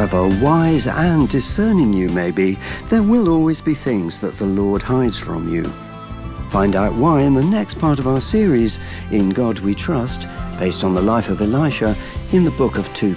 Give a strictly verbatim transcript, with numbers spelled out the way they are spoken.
However wise and discerning you may be, there will always be things that the Lord hides from you. Find out why in the next part of our series, In God We Trust, based on the life of Elisha in the book of two